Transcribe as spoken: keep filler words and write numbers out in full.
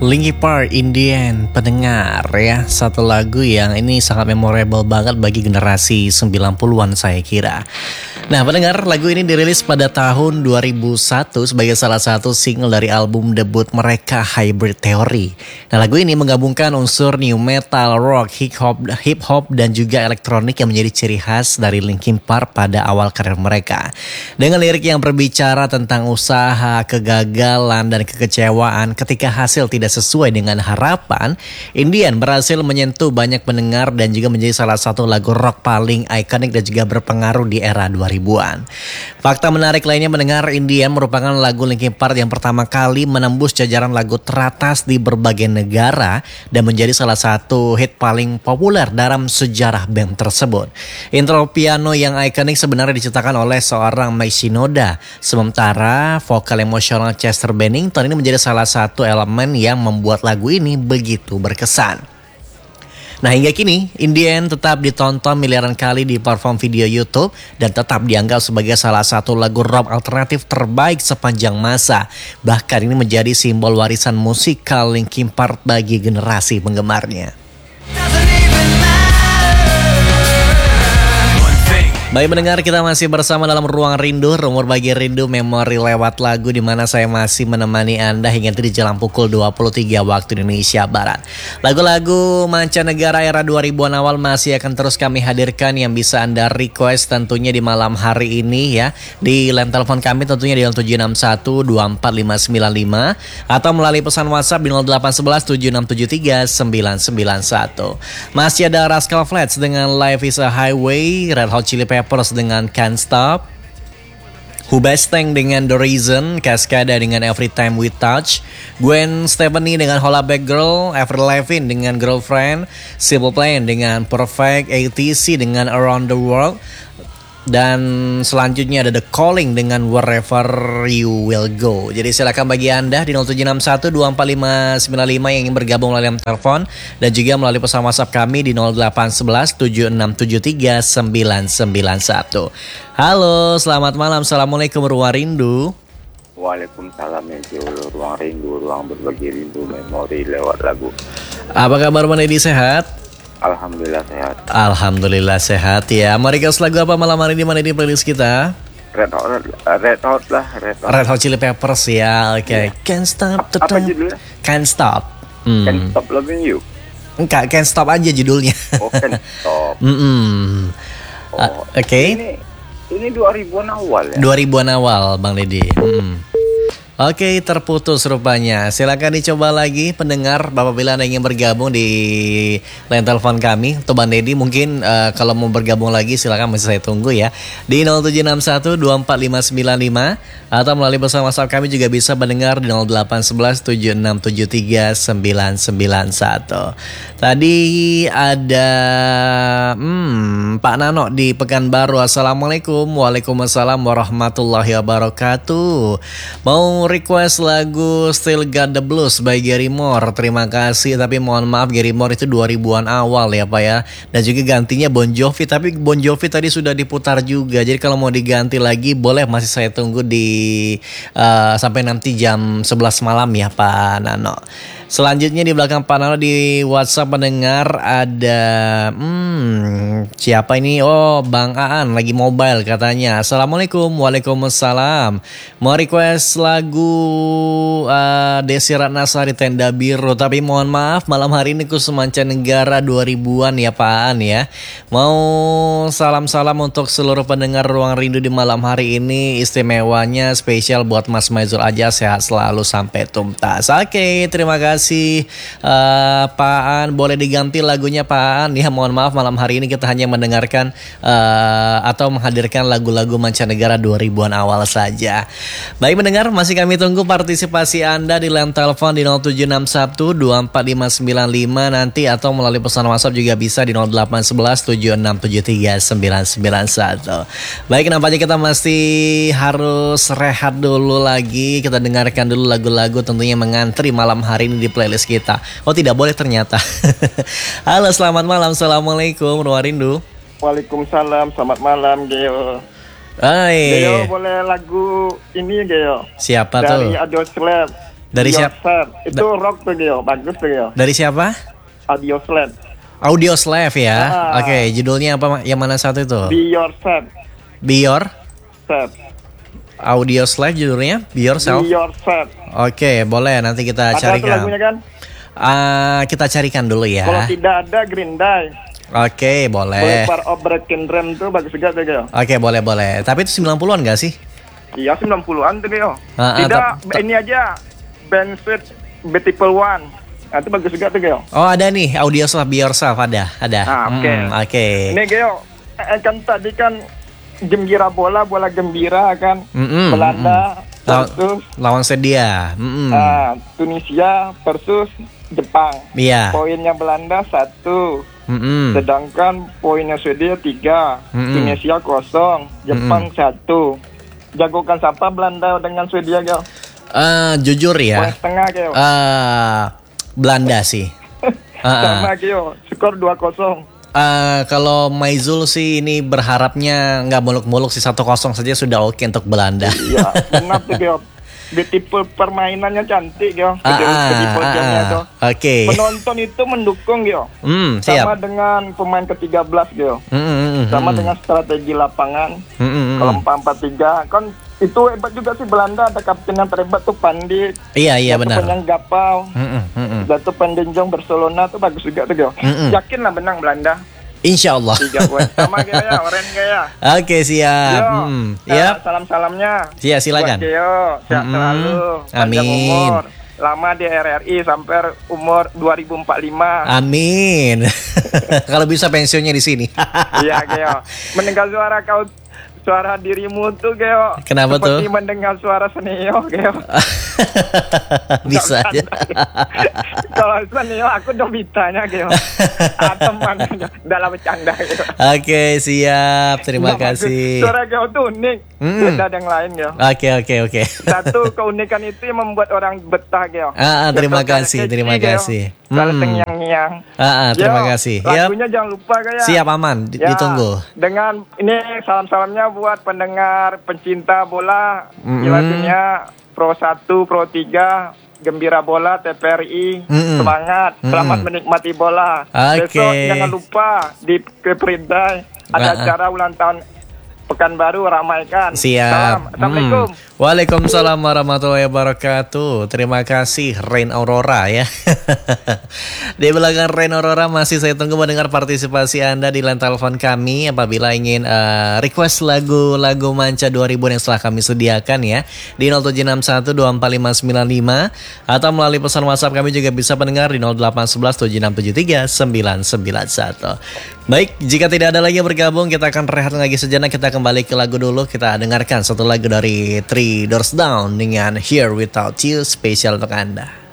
Linkin Park, In The End, pendengar ya. Satu lagu yang ini sangat memorable banget bagi generasi sembilan puluhan saya kira. Nah pendengar, lagu ini dirilis pada tahun dua ribu satu sebagai salah satu single dari album debut mereka Hybrid Theory. Nah lagu ini menggabungkan unsur new metal, rock, hip hop, hip hop dan juga elektronik yang menjadi ciri khas dari Linkin Park pada awal karir mereka. Dengan lirik yang berbicara tentang usaha, kegagalan dan kekecewaan ketika hasil tidak sesuai dengan harapan, In The End berhasil menyentuh banyak pendengar dan juga menjadi salah satu lagu rock paling ikonik dan juga berpengaruh di era dua ribuan. Fakta menarik lainnya mendengar, In The End merupakan lagu Linkin Park yang pertama kali menembus jajaran lagu teratas di berbagai negara dan menjadi salah satu hit paling populer dalam sejarah band tersebut. Intro piano yang ikonik sebenarnya diciptakan oleh seorang Mike Shinoda, sementara vokal emosional Chester Bennington ini menjadi salah satu elemen yang membuat lagu ini begitu berkesan. Nah hingga kini, In The End tetap ditonton miliaran kali di platform video YouTube dan tetap dianggap sebagai salah satu lagu rock alternatif terbaik sepanjang masa. Bahkan ini menjadi simbol warisan musikal Linkin Park bagi generasi penggemarnya. Baik mendengar, kita masih bersama dalam Ruang Rindu, rumor bagi rindu memori lewat lagu, di mana saya masih menemani Anda hingga di jam pukul dua puluh tiga waktu Indonesia Barat. Lagu-lagu mancanegara era dua ribuan awal masih akan terus kami hadirkan yang bisa Anda request tentunya di malam hari ini ya. Di line telepon kami tentunya di nol tujuh enam satu dua empat lima sembilan lima atau melalui pesan WhatsApp di nol delapan satu satu tujuh enam tujuh tiga sembilan sembilan satu. Masih ada Rascal Flatts dengan Life is a Highway, Red Hot Chili Peppers dengan Can't Stop, Hoobastank dengan The Reason, Cascada dengan Every Time We Touch, Gwen Stefani dengan Hollaback Girl, Avril Lavigne dengan Girlfriend, Simple Plan dengan Perfect, A T C dengan Around the World, dan selanjutnya ada The Calling dengan Wherever You Will Go. Jadi silakan bagi Anda di nol tujuh enam satu dua empat lima sembilan lima yang ingin bergabung melalui telepon dan juga melalui pesan WhatsApp kami di nol delapan satu satu tujuh enam tujuh tiga sembilan sembilan satu. Halo, selamat malam. Assalamualaikum Ruang Rindu. Waalaikumsalam ya Jul. Ruang Rindu, ruang berbagi rindu memori lewat lagu. Apa kabar Bang Deddy, sehat? Alhamdulillah sehat. Alhamdulillah sehat ya. Mari request lagu apa malam hari ini, mana di playlist kita? Red Hot, Red Hot lah, Red Hot. Red Hot Chili Peppers ya, oke. Okay. Yeah. Can't Stop the Apa judulnya? Can't Stop. Hmm. Can't Stop Loving You. Enggak, Can't Stop aja judulnya. Oh, Can't Stop. Mm-mm. Oh, uh, oke. Okay. Ini ini dua ribuan awal ya. dua ribuan awal, Bang Deddy. Hmm. Oke, terputus rupanya. Silakan dicoba lagi pendengar, apabila Anda ingin bergabung di line telepon kami atau Bang Deddy mungkin uh, kalau mau bergabung lagi silakan, masih saya tunggu ya. Di nol tujuh enam satu dua empat lima sembilan lima atau melalui pesan WhatsApp kami juga bisa mendengar di nol delapan satu satu tujuh enam tujuh tiga sembilan sembilan satu. Tadi ada hmm, Pak Nano di Pekanbaru. Assalamualaikum. Waalaikumsalam warahmatullahi wabarakatuh. Mau request lagu Still Got the Blues by Gary Moore. Terima kasih, tapi mohon maaf Gary Moore itu dua ribuan awal ya Pak ya. Dan juga gantinya Bon Jovi, tapi Bon Jovi tadi sudah diputar juga. Jadi kalau mau diganti lagi boleh, masih saya tunggu di uh, sampai nanti jam sebelas malam ya Pak Nano. Selanjutnya di belakang Pak Nano di WhatsApp pendengar ada hmm, siapa ini? Oh, Bang Aan lagi mobile katanya. Assalamualaikum. Waalaikumsalam. Mau request lagu uh, Desi Ratnasari Tenda Biru, tapi mohon maaf malam hari ini khusus mancanegara dua ribuan ya Pak Aan ya. Mau salam-salam untuk seluruh pendengar Ruang Rindu di malam hari ini. Istimewanya spesial buat Mas Maizul aja, sehat selalu sampai tuntas. Oke, terima kasih. Kasih uh, Pak An, boleh diganti lagunya Pak An ya. Mohon maaf malam hari ini kita hanya mendengarkan uh, atau menghadirkan lagu-lagu mancanegara dua ribuan awal saja. Baik mendengar, masih kami tunggu partisipasi Anda di line telepon di nol tujuh enam satu dua empat lima sembilan lima nanti, atau melalui pesan WhatsApp juga bisa di nol delapan satu satu tujuh enam tujuh tiga sembilan sembilan satu. Baik, nampaknya kita masih harus rehat dulu lagi. Kita dengarkan dulu lagu-lagu tentunya mengantri malam hari ini di playlist kita. Oh, tidak boleh ternyata. Halo, selamat malam. Assalamualaikum Ruang Rindu. Waalaikumsalam. Selamat malam Geo. Hai. Geo, boleh lagu ini Geo? Siapa Dari tuh? Dari Audioslave. Dari siapa? Itu da- rock tuh Gio, bagus tuh Gio. Dari siapa? Audioslave. Audioslave ya. Ah. Oke, okay, judulnya apa? Yang mana satu itu? Be Yourself. Be Your Self. Audioslave judulnya Be Yourself. Be Yourself. Oke, okay, boleh nanti kita ada carikan. Ada lagunya kan? Uh, kita carikan dulu ya. Kalau tidak ada Green Day. Oke, okay, boleh. Part of Breaking Dream tuh bagus juga tuh Gio. Oke, okay, boleh boleh. Tapi itu sembilan puluhan gak sih? Iya sembilan puluhan tuh Gio. Uh, tidak uh, t- t- ini aja Band Sweet Beautiful One. Nah, itu bagus juga tuh Gio. Oh ada nih Audioslave Be Yourself ada ada. Ah, oke. Okay. Hmm, oke. Okay. Ini Gio, eh, kan tadi kan gembira bola bola gembira kan. Mm-mm, Belanda mm-mm. versus lawan Serbia. Mm-mm. uh, Tunisia versus Jepang. Iya. Poinnya Belanda satu. Mm-mm. Sedangkan poinnya Swedia tiga. Mm-mm. Tunisia kosong. Jepang Mm-mm. satu. Jagokan siapa Belanda dengan Swedia Gio? Uh, jujur ya. Poin setengah Gio. Uh, Belanda sih. uh-uh. Sama Gio. Skor dua kosong. Uh, kalau Maizul sih ini berharapnya nggak muluk-muluk sih satu kosong saja sudah oke untuk Belanda. Iya, benar tuh Gio. Beautiful permainannya cantik Gio. Ah, Beautiful ah, gamenya ah, tuh. Oke. Penonton itu mendukung Gio. Hmm, Sama siap. dengan pemain ke tiga belas Gio. Mm, mm, mm, Sama mm. dengan strategi lapangan. Mm, mm, mm. Kalau empat empat tiga kan itu hebat juga sih Belanda, ada kapten yang terhebat tuh Pandit. Iya iya benar. Yang Gapau. Mm, mm, mm, mm. Jatuh Pendenjong Barcelona tuh bagus juga tuh Gio. Mm-mm. Yakin lah menang Belanda. Insya Allah. Tiga poin. Sama Gio, oren Gio. Oke siap. Yo, Hmm. nah, Yap. salam-salamnya. Iya silakan. Buat Gio, sehat Mm-mm. selalu. Panjang Amin. umur. Lama di R R I sampai umur dua ribu empat puluh lima. Amin. Kalau bisa pensiunnya di sini. Iya Gio. Mendengar suara kau, suara dirimu tuh Gio. Kenapa tuh? Seperti mendengar suara Seneo Gio. Bisa aja. Kalau Seneo aku Dobitanya Gio. Ah, teman dalam bercanda Gio. Oke siap. Terima Nggak kasih. bagus. Suara Gio tuh unik. Mm. Beda yang lain Gio. Oke oke oke. Satu keunikan itu yang membuat orang betah Gio. Ah, ah, terima Gio, kasih, kecil, terima Gio. kasih. Kalau Hmm. tengyang-nyang. Ah, ah, terima Gio, kasih. Yap. Lagunya jangan lupa Gio. Siap aman. Di- Ya, Ditunggu. Dengan ini salam-salamnya buat pendengar pencinta bola Mm-mm. Piala Dunia Pro satu, Pro tiga, Gembira Bola, T P R I, Mm-mm. semangat, selamat Mm-mm. menikmati bola. Oke. Besok jangan lupa di Kepridai ada Ah, ah. acara ulang tahun Pekanbaru, ramaikan. Siap. Salam. Assalamualaikum. Hmm. Waalaikumsalam warahmatullahi wabarakatuh. Terima kasih Rain Aurora ya. Di belakang Rain Aurora masih saya tunggu mendengar partisipasi Anda di line telepon kami apabila ingin uh, request lagu-lagu Manca dua ribu yang setelah kami sediakan ya di nol tujuh enam satu dua empat lima sembilan lima atau melalui pesan WhatsApp kami juga bisa mendengar di nol delapan satu satu tujuh enam tujuh tiga sembilan sembilan satu. Baik, jika tidak ada lagi yang bergabung kita akan rehat lagi sejenak, kita kembali ke lagu dulu. Kita dengarkan satu lagu dari Three Doors Down dengan Here Without You spesial untuk Anda.